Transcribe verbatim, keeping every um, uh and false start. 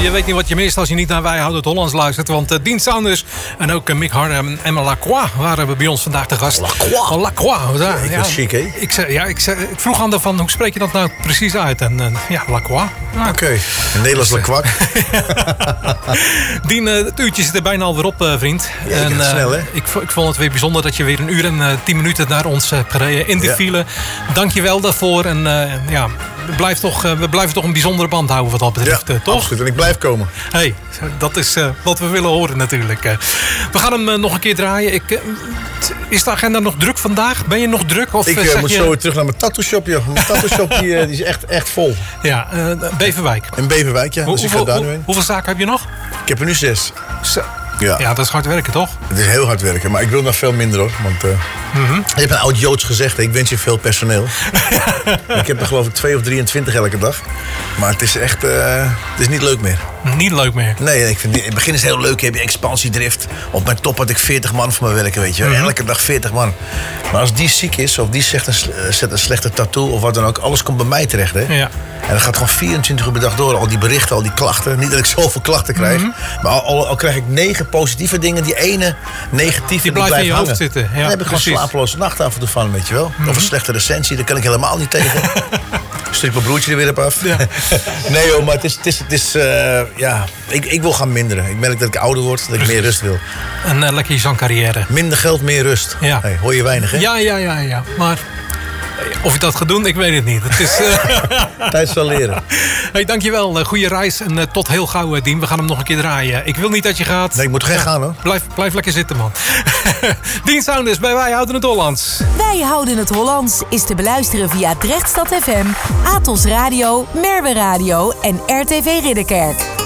je weet niet wat je mist als je niet naar Wij Houden Het Hollands luistert. Want uh, Dean Saunders en ook uh, Mick Harden en Emma Lacroix waren bij ons vandaag te gast. Lacroix? Oh, Lacroix. Ja, ik ja, was chic, hè? Ik, zei, ja, ik, zei, ik vroeg aan haar van, hoe spreek je dat nou precies uit? En uh, ja, Lacroix. Ja. Oké, okay. Een Nederlands dus, Lacroix. Dean, uh, het uurtje zit er bijna alweer op, uh, vriend. Ja, en, uh, snel, hè? Ik, ik vond het weer bijzonder dat je weer een uur en uh, tien minuten naar ons hebt gereden in de ja. file. Dank je wel daarvoor. En uh, ja... We blijven, toch, uh, we blijven toch een bijzondere band houden wat dat betreft, ja, uh, toch? Absoluut. En ik blijf komen. Hey, dat is uh, wat we willen horen natuurlijk. Uh, we gaan hem uh, nog een keer draaien. Ik, uh, is de agenda nog druk vandaag? Ben je nog druk? Of, ik uh, zeg moet je... zo weer terug naar mijn tattoo shop. Joh. Mijn tattoo shop die, uh, die is echt, echt vol. Ja, uh, Beverwijk. In Beverwijk, ja. Hoe, dus ik hoeveel, ga daar hoe, nu heen. Hoeveel zaken heb je nog? Ik heb er nu zes. Zo. Ja. ja, dat is hard werken, toch? Het is heel hard werken, maar ik wil nog veel minder, hoor. Want uh, mm-hmm. je hebt een oud Joods gezegd, ik wens je veel personeel. Ik heb er geloof ik twee of drieëntwintig elke dag. Maar het is echt, uh, het is niet leuk meer. Niet leuk meer? Nee, ik vind, in het begin is het heel leuk. Je hebt je expansiedrift. Op mijn top had ik veertig man voor me werken, weet je. Mm-hmm. Elke dag veertig man. Maar als die ziek is, of die zegt een, zet een slechte tattoo of wat dan ook, alles komt bij mij terecht, hè. Ja. En dat gaat gewoon vierentwintig uur per dag door. Al die berichten, al die klachten. Niet dat ik zoveel klachten krijg. Mm-hmm. Maar al, al, al krijg ik negen positieve dingen, die ene negatieve die blijft in je hangen. hoofd zitten. Ja, dan heb ik precies. gewoon slapeloze nachten af en toe van, weet je wel. Mm-hmm. Of een slechte recensie, daar kan ik helemaal niet tegen. Stuur mijn broertje er weer op af. Ja. Nee joh, maar het is, het is, het is uh, ja, ik, ik wil gaan minderen. Ik merk dat ik ouder word, dat ik Precies. meer rust wil. Een uh, lekkere zangcarrière. Minder geld, meer rust. Ja. Hey, hoor je weinig, hè? Ja, ja, ja, ja. Maar of je dat gaat doen, ik weet het niet. Het is, uh... Tijd zal leren. Hey, dankjewel. Goeie reis en uh, tot heel gauw, uh, Dean. We gaan hem nog een keer draaien. Ik wil niet dat je gaat. Nee, ik moet geen ja, gaan, hoor. Blijf, blijf lekker zitten, man. Dean Saunders bij Wij Houden Het Hollands. Wij Houden Het Hollands is te beluisteren via Drechtstad F M, Atos Radio, Merwe Radio en R T V Ridderkerk.